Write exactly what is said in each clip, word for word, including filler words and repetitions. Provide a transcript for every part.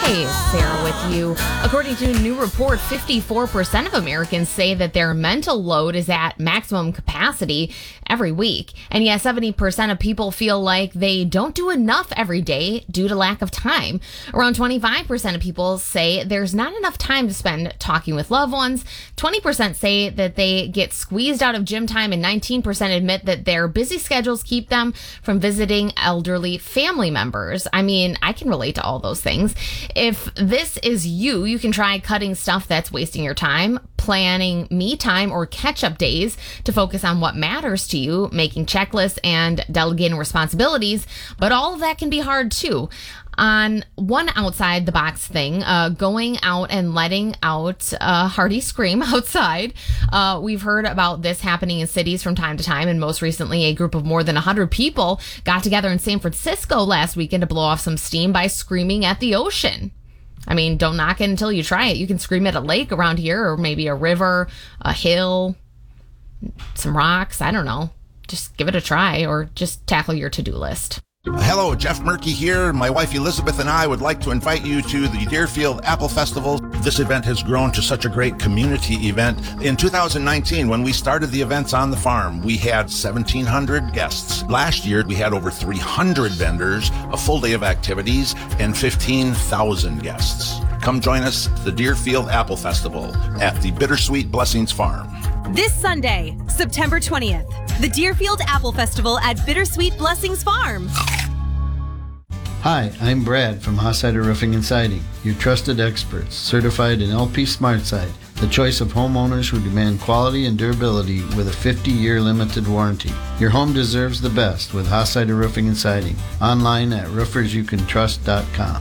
Hi, Sarah with you. According to a new report, fifty-four percent of Americans say that their mental load is at maximum capacity every week. And yes, seventy percent of people feel like they don't do enough every day due to lack of time. Around twenty-five percent of people say there's not enough time to spend talking with loved ones. twenty percent say that they get squeezed out of gym time, and nineteen percent admit that their busy schedules keep them from visiting elderly family members. I mean, I can relate to all those things. If this is you, you can try cutting stuff that's wasting your time, planning me time or catch-up days to focus on what matters to you, making checklists and delegating responsibilities, but all of that can be hard too. On one outside the box thing, uh, going out and letting out a hearty scream outside. Uh, we've heard about this happening in cities from time to time, and most recently a group of more than one hundred people got together in San Francisco last weekend to blow off some steam by screaming at the ocean. I mean, don't knock it until you try it. You can scream at a lake around here, or maybe a river, a hill, some rocks. I don't know. Just give it a try, or just tackle your to-do list. Hello, Jeff Murky here. My wife Elizabeth and I would like to invite you to the Deerfield Apple Festival. This event has grown to such a great community event. In two thousand nineteen, when we started the events on the farm, we had seventeen hundred guests. Last year, we had over three hundred vendors, a full day of activities, and fifteen thousand guests. Come join us at the Deerfield Apple Festival at the Bittersweet Blessings Farm. This Sunday, September twentieth, the Deerfield Apple Festival at Bittersweet Blessings Farm. Hi, I'm Brad from Hossider Roofing and Siding, your trusted experts, certified in L P SmartSide, the choice of homeowners who demand quality and durability with a fifty-year limited warranty. Your home deserves the best with Hossider Roofing and Siding. Online at roofers you can trust dot com.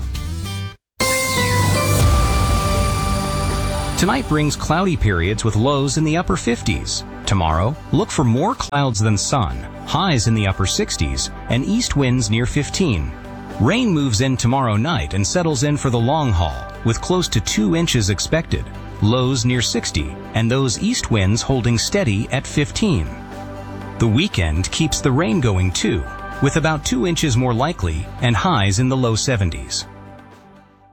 Tonight brings cloudy periods with lows in the upper fifties. Tomorrow, look for more clouds than sun, highs in the upper sixties, and east winds near fifteen. Rain moves in tomorrow night and settles in for the long haul, with close to two inches expected, lows near sixty, and those east winds holding steady at fifteen. The weekend keeps the rain going too, with about two inches more likely and highs in the low seventies.